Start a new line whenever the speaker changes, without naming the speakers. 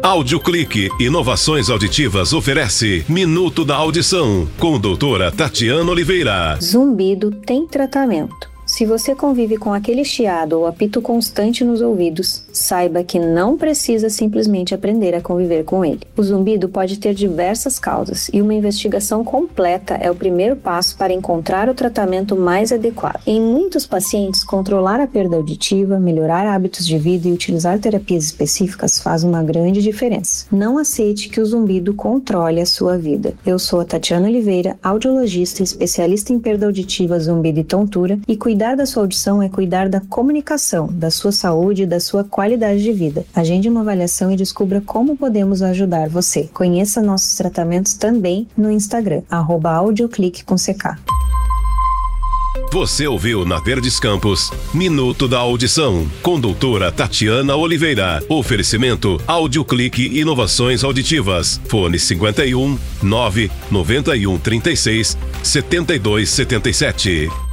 AudioClique Inovações Auditivas oferece Minuto da Audição, com doutora Tatiana Oliveira.
Zumbido tem tratamento. Se você convive com aquele chiado ou apito constante nos ouvidos, saiba que não precisa simplesmente aprender a conviver com ele. O zumbido pode ter diversas causas e uma investigação completa é o primeiro passo para encontrar o tratamento mais adequado. Em muitos pacientes, controlar a perda auditiva, melhorar hábitos de vida e utilizar terapias específicas faz uma grande diferença. Não aceite que o zumbido controle a sua vida. Eu sou a Tatiana Oliveira, audiologista, especialista em perda auditiva, zumbido e tontura, e cuidar da sua audição é cuidar da comunicação, da sua saúde e da sua qualidade de vida. Agende uma avaliação e descubra como podemos ajudar você. Conheça nossos tratamentos também no Instagram, @audioclique com CK.
Você ouviu na Verdes Campos Minuto da Audição, com doutora Tatiana Oliveira. Oferecimento AudioClique Inovações Auditivas. Fone 51 9 91 36 72 77.